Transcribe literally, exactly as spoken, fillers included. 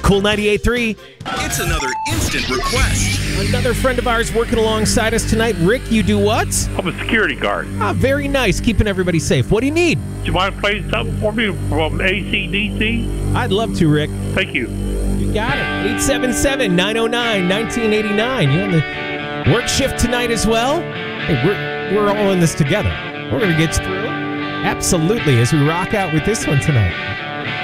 Cool ninety-eight point three. It's another instant request. Another friend of ours working alongside us tonight. Rick, you do what? I'm a security guard. Ah, very nice. Keeping everybody safe. What do you need? Do you mind playing something for me from A C D C? I'd love to, Rick. Thank you. You got it. eight seven seven, nine oh nine, nineteen eighty-nine. You on the work shift tonight as well? Hey, we're, we're all in this together. We're going to get through. Absolutely, as we rock out with this one tonight.